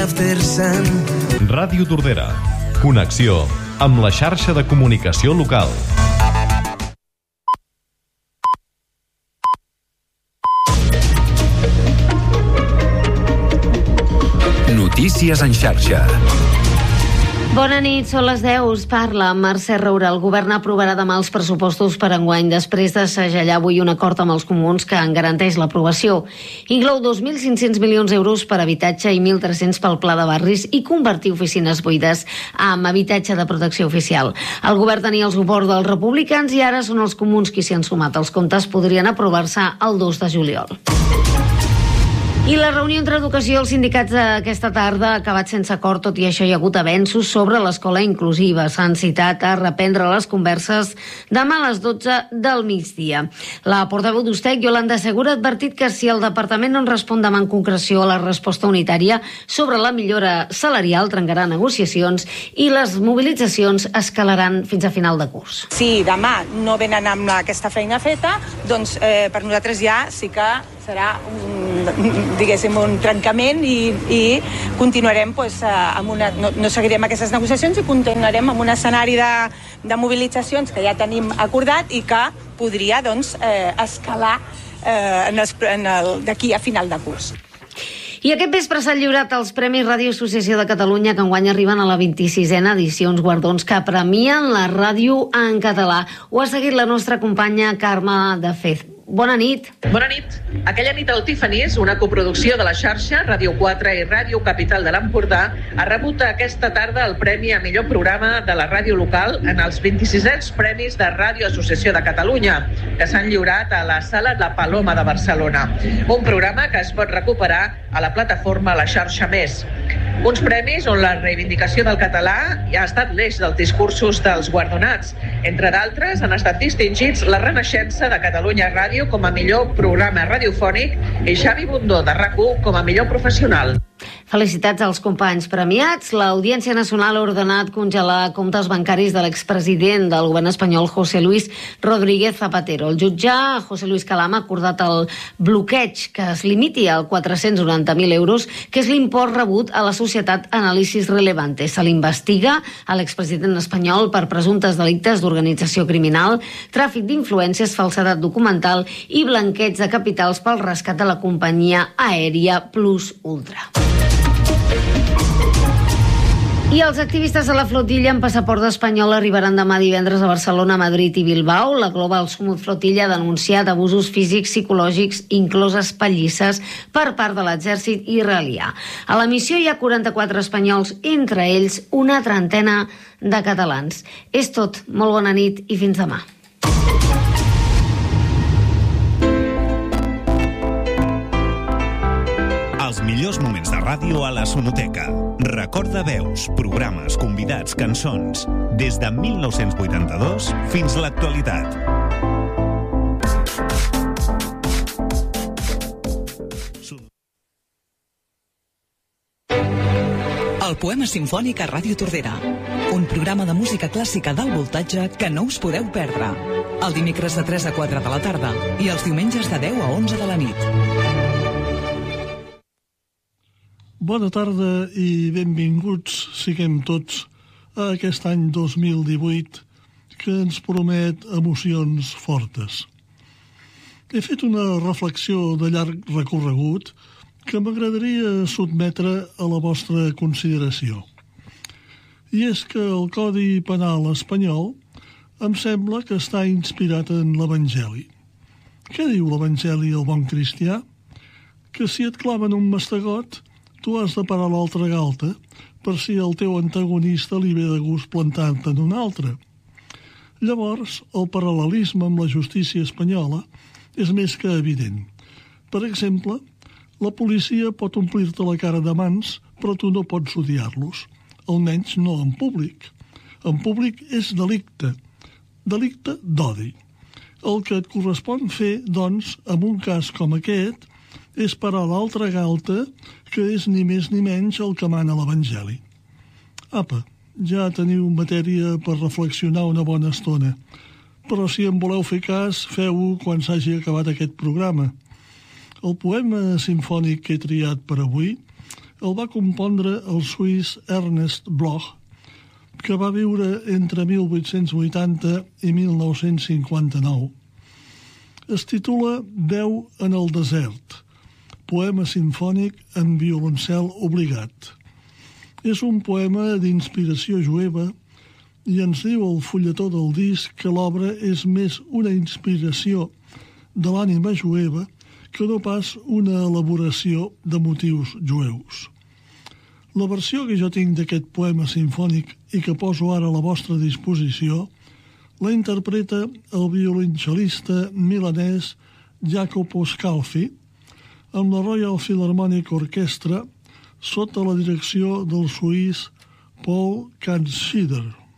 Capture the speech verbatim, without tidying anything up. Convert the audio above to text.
Jefferson. Ràdio Tordera. Connexió amb la xarxa de comunicació local. Notícies en xarxa. Bona nit, són les deu. Us parla Mercè Roura. El govern aprovarà demà els pressupostos per enguany després de segellar avui un acord amb els comuns que en garanteix l'aprovació. Inclou dos mil cinc-cents milions d'euros per habitatge i mil tres-cents pel pla de barris i convertir oficines buides en habitatge de protecció oficial. El govern tenia el suport dels republicans i ara són els comuns qui s'hi han sumat. Els comptes podrien aprovar-se el dos de juliol. I la reunió entre educació i els sindicats d'aquesta tarda ha acabat sense acord, tot i això hi ha hagut avenços sobre l'escola inclusiva. S'han citat a reprendre les converses demà a les dotze del migdia. La portaveu d'Ustec, Yolanda Segura, ha advertit que si el departament no en respon demà en concreció a la resposta unitària sobre la millora salarial, trencarà negociacions i les mobilitzacions escalaran fins a final de curs. Si demà no venen amb aquesta feina feta, doncs eh, per nosaltres ja sí que serà un, diguéssim, un trencament i, i continuarem pues, amb una, no, no seguirem aquestes negociacions i continuarem amb un escenari de, de mobilitzacions que ja tenim acordat i que podria doncs, eh, escalar eh, en els, en el, d'aquí a final de curs. I aquest vespre s'han lliurat els Premis Ràdio Associació de Catalunya, que enguany arriben a la vint-i-sisena edició, uns guardons que premien la ràdio en català. Ho ha seguit la nostra companya Carme de Fez. Bona nit. Bona nit. Aquella nit al Tiffany's, una coproducció de la xarxa, Ràdio quatre i Ràdio Capital de l'Empordà, ha rebut aquesta tarda el Premi a millor programa de la ràdio local en els vint-i-sisens Premis de Ràdio Associació de Catalunya, que s'han lliurat a la Sala La Paloma de Barcelona. Un programa que es pot recuperar a la plataforma La Xarxa Més. Uns premis on la reivindicació del català ja ha estat l'eix dels discursos dels guardonats. Entre d'altres, han estat distingits la renaixença de Catalunya Ràdio com a millor programa radiofònic i Xavi Bundó de RAC u com a millor professional. Felicitats als companys premiats. L'Audiència Nacional ha ordenat congelar comptes bancaris de l'expresident del govern espanyol, José Luis Rodríguez Zapatero. El jutge José Luis Calama ha acordat el bloqueig que es limiti al quatre-cents noranta mil euros, que és l'import rebut a la societat Anàlisis Relevante. Se l'investiga a l'expresident espanyol per presumptes delictes d'organització criminal, tràfic d'influències, falsedat documental i blanqueig de capitals pel rescat de la companyia aèria Plus Ultra. I els activistes de la flotilla amb passaport espanyol arribaran demà divendres a Barcelona, Madrid i Bilbao. La Global Sumut Flotilla ha denunciat abusos físics, psicològics, incloses pallisses per part de l'exèrcit israelià. A la missió hi ha quaranta-quatre espanyols, entre ells una trentena de catalans. És tot. Molt bona nit i fins demà. Els millors moments de ràdio a la Sonoteca. Recorda veus, programes, convidats, cançons, des de mil nou-cents vuitanta-dos fins a l'actualitat. El Poema Simfònic a Ràdio Tordera. Un programa de música clàssica d'alt voltatge que no us podeu perdre. El dimecres de tres a quatre de la tarda i els diumenges de deu a onze de la nit. Bona tarda i benvinguts siguem tots a aquest any dos mil divuit que ens promet emocions fortes. He fet una reflexió de llarg recorregut que m'agradaria sotmetre a la vostra consideració. I és que el Codi Penal espanyol em sembla que està inspirat en l'Evangeli. Què diu l'Evangeli al bon cristià? Que si et claven un mastegot, tu has de parar l'altra galta per si el teu antagonista li ve de gust plantar-te en un altre. Llavors, el paral·lelisme amb la justícia espanyola és més que evident. Per exemple, la policia pot omplir-te la cara de mans, però tu no pots odiar-los, almenys no en públic. En públic és delicte, delicte d'odi. El que et correspon fer, doncs, en un cas com aquest, és parar l'altra galta, que és ni més ni menys el que mana l'Evangeli. Apa, ja teniu matèria per reflexionar una bona estona, però si en voleu fer cas, feu-ho quan s'hagi acabat aquest programa. El poema simfònic que he triat per avui El va compondre el suís Ernest Bloch, que va viure entre mil vuit-cents vuitanta i mil nou-cents cinquanta-nou. Es titula Veu en el desert, poema simfònic en violoncel obligat. És un poema d'inspiració jueva i ens diu el fulletó del disc que l'obra és més una inspiració de l'ànima jueva que no pas una elaboració de motius jueus. La versió que jo tinc d'aquest poema simfònic i que poso ara a la vostra disposició la interpreta el violoncel·lista milanès Jacopo Scalfi amb la Royal Philharmonic Orchestra sota la direcció del suís Paul Kantschieder.